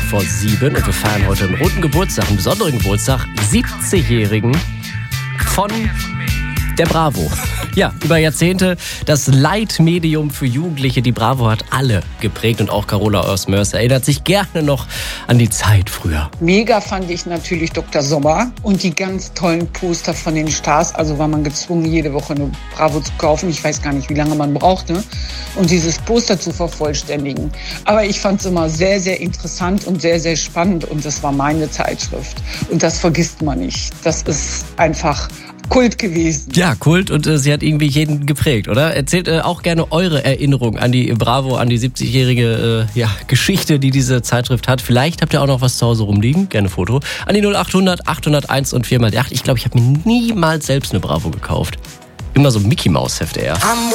vor 7 und wir feiern heute einen runden Geburtstag, einen besonderen Geburtstag, 70-Jährigen von der Bravo. Ja, über Jahrzehnte das Leitmedium für Jugendliche. Die Bravo hat alle geprägt und auch Carola Oers-Moers erinnert sich gerne noch an die Zeit früher. Mega fand ich natürlich Dr. Sommer und die ganz tollen Poster von den Stars. Also war man gezwungen, jede Woche eine Bravo zu kaufen. Ich weiß gar nicht, wie lange man brauchte, um dieses Poster zu vervollständigen. Aber ich fand es immer sehr, sehr interessant und sehr, sehr spannend. Und das war meine Zeitschrift. Und das vergisst man nicht. Das ist einfach Kult gewesen. Ja, Kult und sie hat irgendwie jeden geprägt, oder? Erzählt auch gerne eure Erinnerung an die Bravo, an die 70-jährige Geschichte, die diese Zeitschrift hat. Vielleicht habt ihr auch noch was zu Hause rumliegen, gerne Foto. An die 0800 801 und 4x8. Ich glaube, ich habe mir niemals selbst eine Bravo gekauft. Immer so Mickey-Maus-Hefte eher.